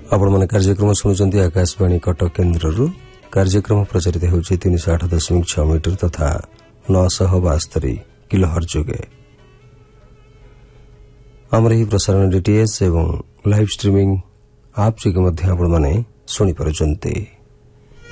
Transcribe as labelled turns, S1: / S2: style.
S1: आपण मैंने कार्यक्रम शुणुंट आकाशवाणी कटक केन्द्र कार्यक्रम प्रचारित होउछि 308.6 मीटर तथा 972 किलोहर्ट्ज जोगे आमर ही प्रसारण डीटीएच एवं लाइव स्ट्रीमिंग आप जोगे आपण मैंने शुणी पारुछन्ते।